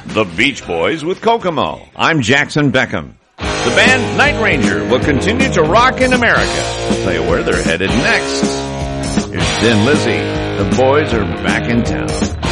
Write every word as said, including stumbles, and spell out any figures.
The Beach Boys with Kokomo. I'm Jackson Beckham. The band Night Ranger will continue to rock in America. We'll tell you where they're headed next. Here's Thin Lizzy. The boys are back in town.